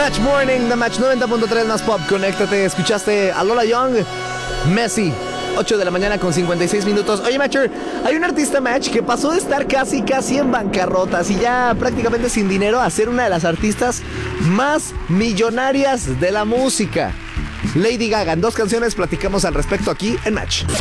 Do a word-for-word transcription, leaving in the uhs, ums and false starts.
Match Morning, The Match noventa punto tres más pop. Conéctate, escuchaste a Lola Young, Messi. ocho de la mañana con cincuenta y seis minutos. Oye, Matcher, hay un artista, Match, que pasó de estar casi, casi en bancarrota y ya prácticamente sin dinero a ser una de las artistas más millonarias de la música. Lady Gaga. En dos canciones platicamos al respecto aquí en Match.